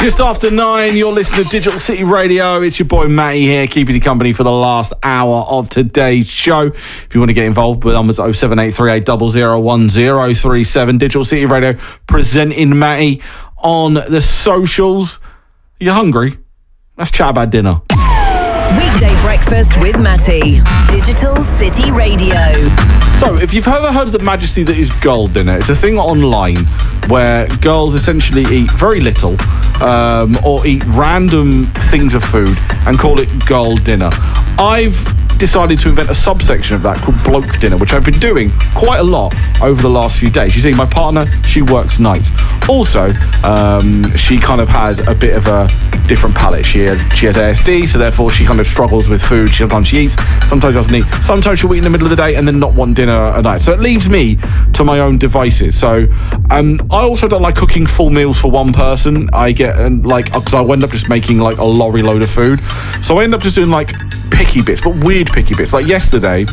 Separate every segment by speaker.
Speaker 1: Just after 9, you're listening to Digital City Radio. It's your boy Matty here, keeping you company for the last hour of today's show. If you want to get involved with numbers 07838001037. Digital City Radio presenting Matty on the socials. Are you hungry? Let's chat about dinner.
Speaker 2: Weekday breakfast with Matty. Digital City Radio.
Speaker 1: So, if you've ever heard of the majesty that is girl dinner, it's a thing online where girls essentially eat very little or eat random things of food and call it girl dinner. I've decided to invent a subsection of that called bloke dinner, which I've been doing quite a lot over the last few days. You see, my partner, she works nights. Also, she kind of has a bit of a different palate. She has ASD, so therefore she kind of struggles with food. Sometimes she eats, sometimes doesn't eat. Sometimes she'll eat in the middle of the day and then not want dinner at night. So it leaves me to my own devices. So I also don't like cooking full meals for one person. I get because I end up just making like a lorry load of food. So I end up just doing like picky bits, but weird picky bits. Like yesterday,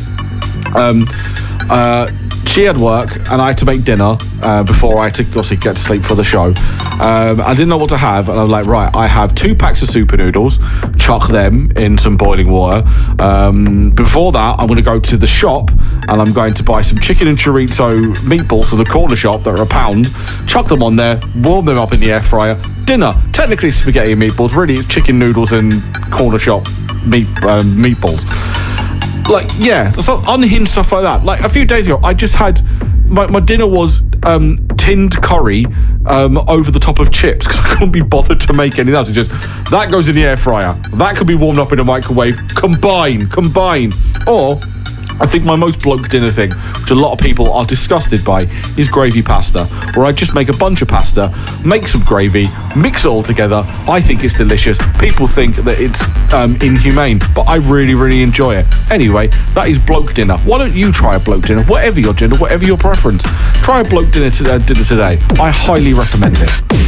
Speaker 1: she had work and I had to make dinner before I had to obviously get to sleep for the show. I didn't know what to have, and I'm like, right, I have 2 packs of super noodles, chuck them in some boiling water. Before that, I'm going to go to the shop and I'm going to buy some chicken and chorizo meatballs from the corner shop that are £1, chuck them on there, warm them up in the air fryer. Dinner, technically spaghetti and meatballs, really it's chicken noodles and corner shop meatballs. Like, yeah, so unhinged stuff like that. Like, a few days ago, I just had... My dinner was tinned curry over the top of chips because I couldn't be bothered to make anything else. It's just, that goes in the air fryer. That could be warmed up in a microwave. Combine. Or... I think my most bloke dinner thing, which a lot of people are disgusted by, is gravy pasta, where I just make a bunch of pasta, make some gravy, mix it all together. I think it's delicious. People think that it's inhumane, but I really, really enjoy it. Anyway, that is bloke dinner. Why don't you try a bloke dinner? Whatever your dinner, whatever your preference. Try a bloke dinner today. I highly recommend it.